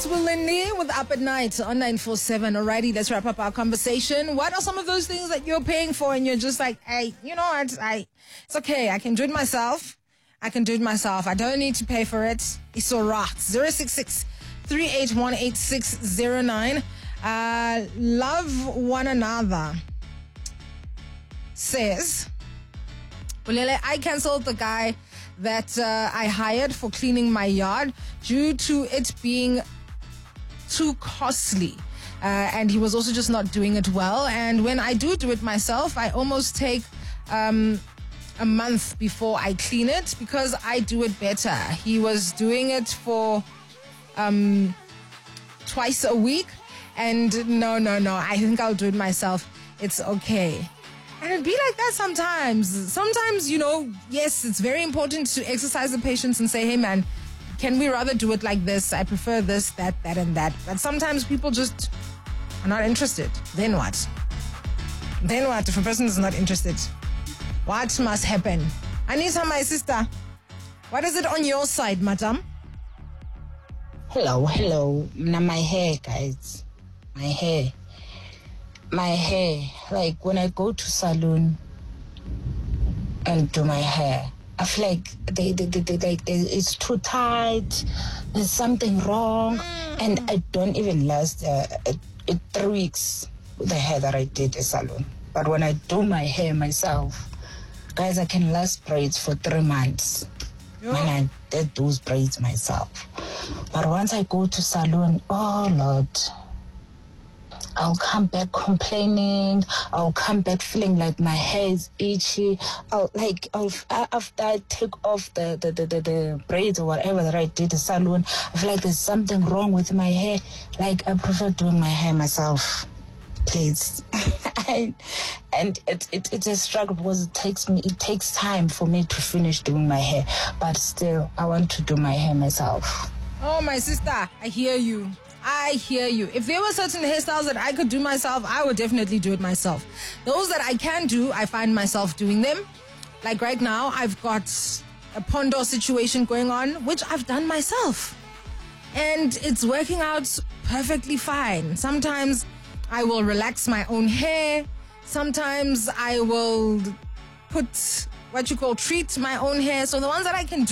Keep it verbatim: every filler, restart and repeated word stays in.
That's Willindi with Up at Night on nine four seven. Alrighty, let's wrap up our conversation. What are some of those things that you're paying for and you're just like, hey, you know what? I, it's okay. I can do it myself. I can do it myself. I don't need to pay for it. It's all right. zero six six, three eight one, eight six zero nine. Uh, love one another says, Bulele, I canceled the guy that uh, I hired for cleaning my yard due to it being too costly. Uh, and he was also just not doing it well. And when I do do it myself, I almost take um, a month before I clean it because I do it better. He was doing it for um, twice a week. And no, no, no, I think I'll do it myself. It's okay. And it'd be like that sometimes. Sometimes, you know, yes, it's very important to exercise the patience and say, hey, man, can we rather do it like this? I prefer this, that, that, and that. But sometimes people just are not interested. Then what? Then what if a person is not interested? What must happen? Anita, my sister, what is it on your side, madam? Hello, hello. Now my hair, guys. My hair. My hair, like when I go to salon and do my hair, I feel like they, they, they, they, like they, it's too tight. There's something wrong, mm. and I don't even last uh, uh, three weeks with the hair that I did at salon. But when I do my hair myself, guys, I can last braids for three months yeah. when I did those braids myself. But once I go to salon, oh Lord. I'll come back complaining. I'll come back feeling like my hair is itchy. I'll like I'll, after I take off the the, the, the the braids or whatever that I did the salon, I feel like there's something wrong with my hair. Like I prefer doing my hair myself, please. and and it, it it's a struggle because it takes me it takes time for me to finish doing my hair. But still, I want to do my hair myself. Oh, my sister, I hear you. I hear you. If there were certain hairstyles that I could do myself, I would definitely do it myself. Those that I can do, I find myself doing them. Like right now, I've got a Pondo situation going on, which I've done myself. And it's working out perfectly fine. Sometimes I will relax my own hair. Sometimes I will put what you call treat my own hair. So the ones that I can do